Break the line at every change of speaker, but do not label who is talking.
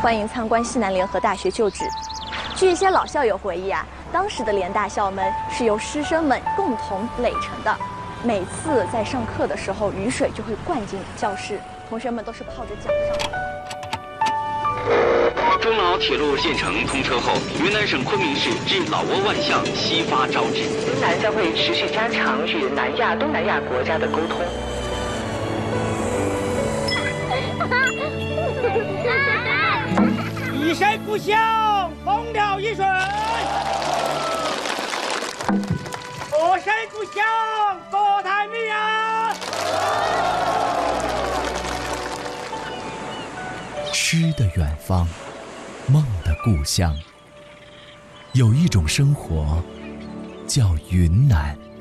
欢迎参观西南联合大学就职。据一些老校友回忆啊，当时的联大校门是由师生们共同垒成的，每次在上课的时候，雨水就会灌进教室，同学们都是泡着脚上的。
中老铁路建成通车后，云南省昆明市至老挝万象西发招致。
云南将会持续加强与南亚、东南亚国家的沟通。
一声不响，风调雨顺；二声不响，国泰民安。
诗的远方，梦的故乡，有一种生活叫云南。